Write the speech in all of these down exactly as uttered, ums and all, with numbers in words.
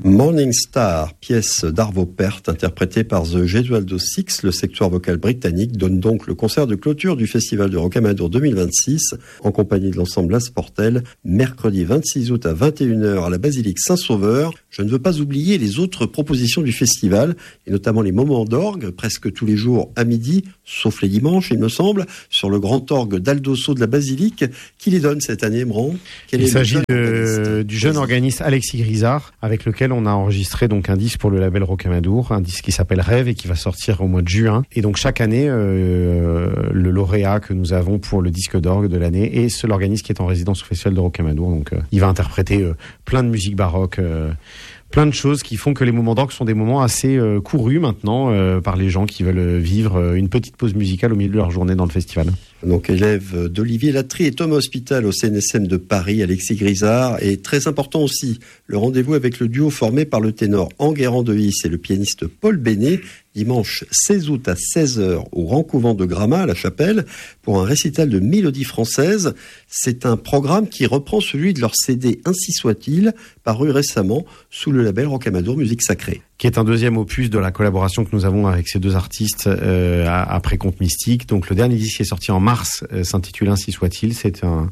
Morning Star, pièce d'Arvo Pärt, interprétée par The Gesualdo Six, le secteur vocal britannique, donne donc le concert de clôture du Festival de Rocamadour deux mille vingt-six, en compagnie de l'ensemble Las Portelles, mercredi vingt-six août à vingt et une heures à la basilique Saint-Sauveur. Je ne veux pas oublier les autres propositions du festival, et notamment les moments d'orgue, presque tous les jours à midi, sauf les dimanches, il me semble, sur le grand orgue d'Aldosso de la basilique. Qui les donne cette année, Bran? Il s'agit de, du jeune organiste Alexis Grisard, avec lequel on a enregistré donc un disque pour le label Rocamadour, un disque qui s'appelle Rêve et qui va sortir au mois de juin. Et donc chaque année, euh, le lauréat que nous avons pour le disque d'orgue de l'année est seul organiste qui est en résidence au Festival de Rocamadour. Donc euh, il va interpréter euh, plein de musique baroque, euh, plein de choses qui font que les moments d'orgue sont des moments assez euh, courus maintenant euh, par les gens qui veulent vivre euh, une petite pause musicale au milieu de leur journée dans le festival. Donc élève d'Olivier Latry et Thomas Hospital au C N S M de Paris, Alexis Grisard. Et très important aussi, le rendez-vous avec le duo formé par le ténor Enguerrand de Is et le pianiste Paul Bénet, dimanche seize août à seize heures au Grand Couvent de Gramat à la Chapelle pour un récital de mélodie française. C'est un programme qui reprend celui de leur C D Ainsi soit-il, paru récemment sous le label Rocamadour Musique Sacrée. Qui est un deuxième opus de la collaboration que nous avons avec ces deux artistes euh, après Conte Mystique. Donc le dernier disque qui est sorti en mars euh, s'intitule Ainsi soit-il. C'est un,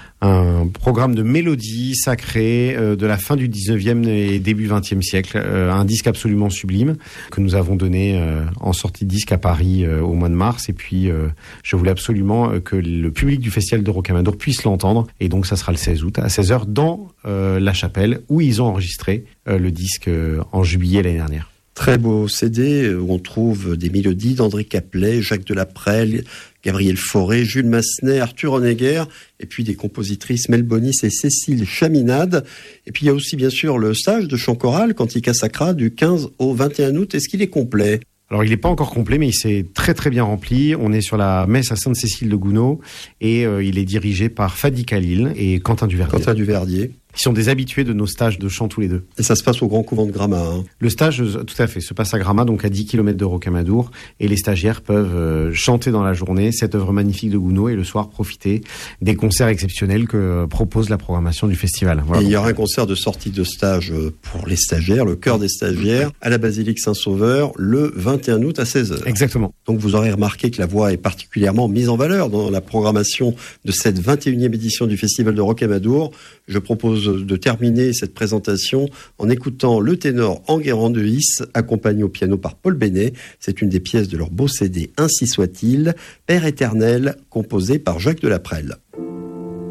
un programme de mélodie sacrée euh, de la fin du dix-neuvième et début vingtième siècle. Euh, un disque absolument sublime que nous avons donné euh, en sortie de disque à Paris euh, au mois de mars. Et puis euh, je voulais absolument euh, que le public du Festival de Rocamadour puisse l'entendre. Et donc ça sera le seize août à seize heures dans euh, la Chapelle où ils ont enregistré euh, le disque euh, en juillet l'année dernière. Très beau C D où on trouve des mélodies d'André Caplet, Jacques Delaprelle, Gabriel Fauré, Jules Massenet, Arthur Honegger, et puis des compositrices Mel Bonis et Cécile Chaminade. Et puis il y a aussi bien sûr le stage de chant choral Cantica Sacra du quinze au vingt et un août. Est-ce qu'il est complet ? Alors il n'est pas encore complet, mais il s'est très très bien rempli. On est sur la messe à Sainte-Cécile de Gounod et euh, il est dirigé par Fadi Khalil et Quentin Duverdier. Quentin Duverdier. Qui sont des habitués de nos stages de chant tous les deux. Et ça se passe au Grand Couvent de Gramat. Hein. Le stage, tout à fait, se passe à Gramat, donc à dix kilomètres de Rocamadour, et les stagiaires peuvent euh, chanter dans la journée cette œuvre magnifique de Gounod et le soir profiter des concerts exceptionnels que euh, propose la programmation du festival. Voilà. Et il y aura un concert de sortie de stage pour les stagiaires, le chœur des stagiaires, à la basilique Saint-Sauveur, le vingt et un août à seize heures. Exactement. Donc vous aurez remarqué que la voix est particulièrement mise en valeur dans la programmation de cette vingt et unième édition du Festival de Rocamadour. Je propose de terminer cette présentation en écoutant le ténor Enguerrand de Is, accompagné au piano par Paul Bénet. C'est une des pièces de leur beau C D Ainsi soit-il, Père éternel, composé par Jacques Delaprelle.